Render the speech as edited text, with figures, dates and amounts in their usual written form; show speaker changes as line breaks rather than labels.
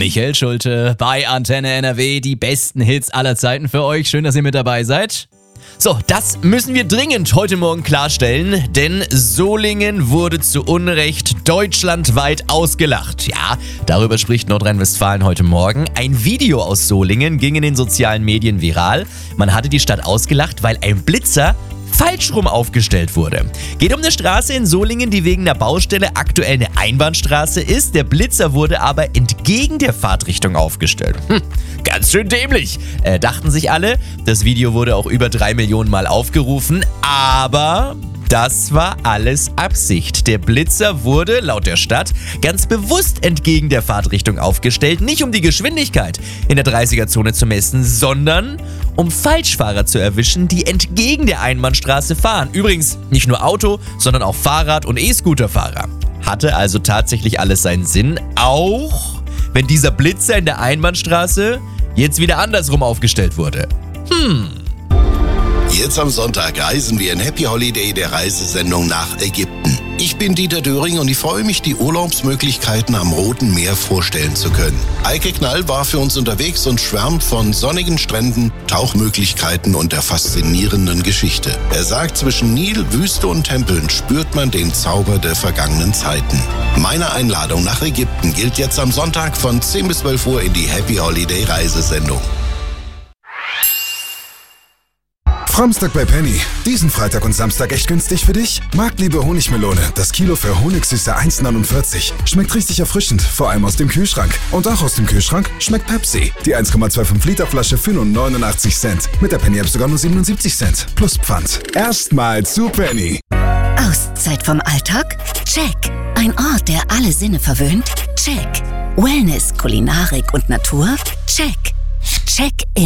Michael Schulte bei Antenne NRW. Die besten Hits aller Zeiten für euch. Schön, dass ihr mit dabei seid. So, das müssen wir dringend heute Morgen klarstellen, denn Solingen wurde zu Unrecht deutschlandweit ausgelacht. Ja, darüber spricht Nordrhein-Westfalen heute Morgen. Ein Video aus Solingen ging in den sozialen Medien viral. Man hatte die Stadt ausgelacht, weil ein Blitzer falsch rum aufgestellt wurde. Geht um eine Straße in Solingen, die wegen einer Baustelle aktuell eine Einbahnstraße ist. Der Blitzer wurde aber entgegen der Fahrtrichtung aufgestellt. Ganz schön dämlich, dachten sich alle. Das Video wurde auch über 3 Millionen Mal aufgerufen, aber das war alles Absicht. Der Blitzer wurde, laut der Stadt, ganz bewusst entgegen der Fahrtrichtung aufgestellt. Nicht um die Geschwindigkeit in der 30er-Zone zu messen, sondern um Falschfahrer zu erwischen, die entgegen der Einbahnstraße fahren. Übrigens nicht nur Auto, sondern auch Fahrrad- und E-Scooterfahrer. Hatte also tatsächlich alles seinen Sinn, auch wenn dieser Blitzer in der Einbahnstraße jetzt wieder andersrum aufgestellt wurde.
Jetzt am Sonntag reisen wir in Happy Holiday der Reisesendung nach Ägypten. Ich bin Dieter Döring und ich freue mich, die Urlaubsmöglichkeiten am Roten Meer vorstellen zu können. Eike Knall war für uns unterwegs und schwärmt von sonnigen Stränden, Tauchmöglichkeiten und der faszinierenden Geschichte. Er sagt, zwischen Nil, Wüste und Tempeln spürt man den Zauber der vergangenen Zeiten. Meine Einladung nach Ägypten gilt jetzt am Sonntag von 10 bis 12 Uhr in die Happy Holiday Reisesendung.
Framstag bei Penny. Diesen Freitag und Samstag echt günstig für dich? Marktliebe Honigmelone. Das Kilo für Honigsüße 1,49. Schmeckt richtig erfrischend, vor allem aus dem Kühlschrank. Und auch aus dem Kühlschrank schmeckt Pepsi. Die 1,25 Liter Flasche für nur 89 Cent. Mit der Penny-App sogar nur 77 Cent. Plus Pfand. Erstmal zu Penny.
Auszeit vom Alltag? Check. Ein Ort, der alle Sinne verwöhnt? Check. Wellness, Kulinarik und Natur? Check. Check-in.